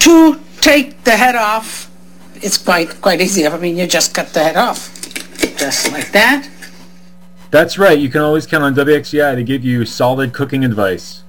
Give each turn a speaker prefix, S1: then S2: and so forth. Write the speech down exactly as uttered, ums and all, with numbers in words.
S1: To take the head off, it's quite quite easy. I mean, you just cut the head off, just like that.
S2: That's right. You can always count on W X C I to give you solid cooking advice.